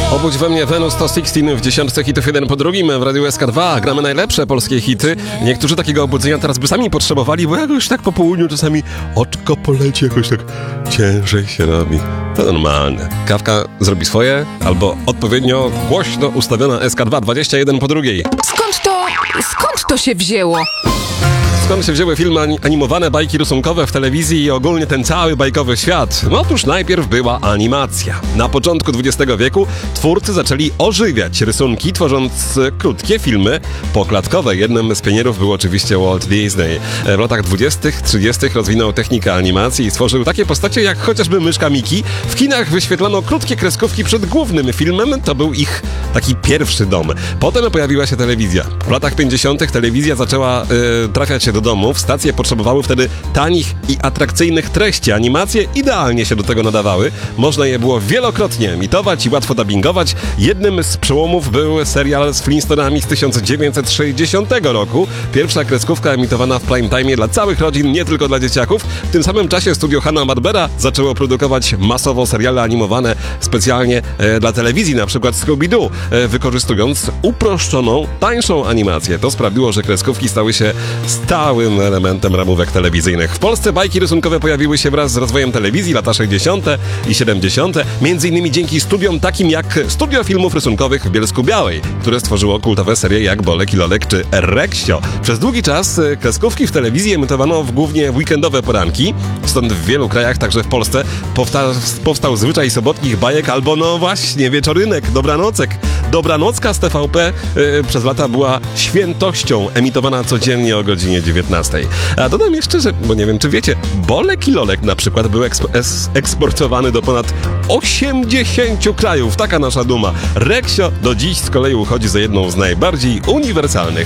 Obudź we mnie Venus 116 w 10 hitów jeden po drugim w Radiu SK2. Gramy najlepsze polskie hity. Niektórzy takiego obudzenia teraz by sami potrzebowali, bo jakoś tak po południu czasami oczko poleci, jakoś tak ciężej się robi. To normalne. Kawka zrobi swoje, albo odpowiednio głośno ustawiona SK2 21 po drugiej. Skąd to się wzięło? Skąd się wzięły filmy animowane, bajki rysunkowe w telewizji i ogólnie ten cały bajkowy świat? No otóż najpierw była animacja. Na początku XX wieku twórcy zaczęli ożywiać rysunki, tworząc krótkie filmy poklatkowe. Jednym z pionierów był oczywiście Walt Disney. W latach 20., 30. rozwinął technikę animacji i stworzył takie postacie jak chociażby myszka Miki. W kinach wyświetlano krótkie kreskówki przed głównym filmem. To był ich taki pierwszy dom. Potem pojawiła się telewizja. W latach 50. telewizja zaczęła trafiać się do domów. Stacje potrzebowały wtedy tanich i atrakcyjnych treści. Animacje idealnie się do tego nadawały. Można je było wielokrotnie emitować i łatwo dubbingować. Jednym z przełomów był serial z Flintstonami z 1960 roku. Pierwsza kreskówka emitowana w prime time dla całych rodzin, nie tylko dla dzieciaków. W tym samym czasie studio Hanna-Barbera zaczęło produkować masowo seriale animowane specjalnie dla telewizji, na przykład Scooby-Doo, wykorzystując uproszczoną, tańszą animację. To sprawiło, że kreskówki stały się stałym elementem ramówek telewizyjnych. W Polsce bajki rysunkowe pojawiły się wraz z rozwojem telewizji lata 60. i 70. Między innymi dzięki studiom takim jak Studio Filmów Rysunkowych w Bielsku-Białej, które stworzyło kultowe serie jak Bolek i Lolek czy Reksio. Przez długi czas kreskówki w telewizji emitowano głównie w weekendowe poranki, stąd w wielu krajach, także w Polsce, powstał zwyczaj sobotkich bajek albo no właśnie wieczorynek, dobranocek. Dobranocka z TVP przez lata była świętością, emitowana codziennie o godzinie 19. A dodam jeszcze, że, bo nie wiem czy wiecie, Bolek i Lolek na przykład był eksportowany do ponad 80 krajów. Taka nasza duma. Reksio do dziś z kolei uchodzi za jedną z najbardziej uniwersalnych